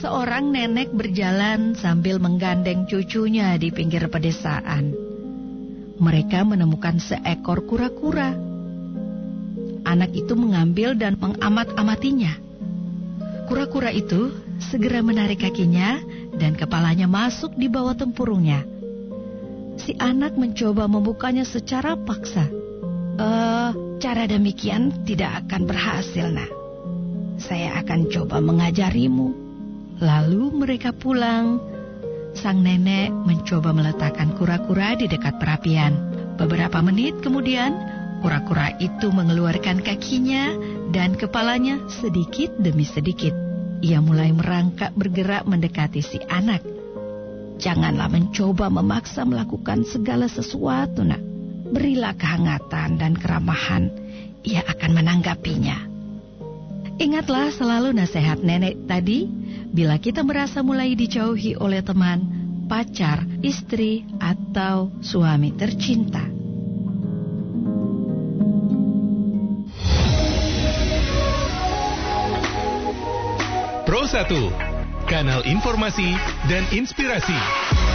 Seorang nenek berjalan sambil menggandeng cucunya di pinggir pedesaan. Mereka menemukan seekor kura-kura. Anak itu mengambil dan mengamat-amatinya. Kura-kura itu segera menarik kakinya dan kepalanya masuk di bawah tempurungnya. Si anak mencoba membukanya secara paksa. Cara demikian tidak akan berhasil, nak. Saya akan coba mengajarimu. Lalu mereka pulang. Sang nenek mencoba meletakkan kura-kura di dekat perapian. Beberapa menit kemudian, kura-kura itu mengeluarkan kakinya dan kepalanya sedikit demi sedikit. Ia mulai merangkak bergerak mendekati si anak. Janganlah mencoba memaksa melakukan segala sesuatu, nak. Berilah kehangatan dan keramahan. Ia akan menanggapinya. Ingatlah selalu nasihat nenek tadi. Bila kita merasa mulai dijauhi oleh teman, pacar, istri, atau suami tercinta. Pro 1, kanal informasi dan inspirasi.